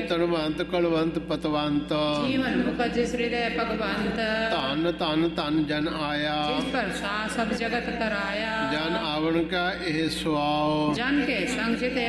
ਧਨਵੰਤ ਕੁਲਵੰਤ ਪਤਵੰਤ ਜੀਵਨ ਮੁਖ ਜਿਸ ਹਿਰਦੈ ਭਗਵੰਤ ਧਨ ਧਨ ਧਨ ਜਨ ਆਇਆ ਜਿਸ ਪ੍ਰਸਾਦ ਸਭ ਜਗਤ ਤਰਾਇਆ ਜਨ ਆਵਣ ਕਾ ਇਹ ਸੁਆਓ ਜਨ ਕੇ ਸੰਗ ਜਿਤ